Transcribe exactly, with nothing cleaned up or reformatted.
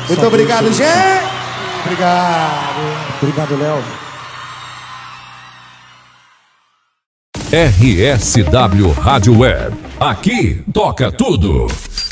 Muito Só obrigado, Deus, gente. Obrigado. Obrigado, Léo. R S W Rádio Web. Aqui toca tudo.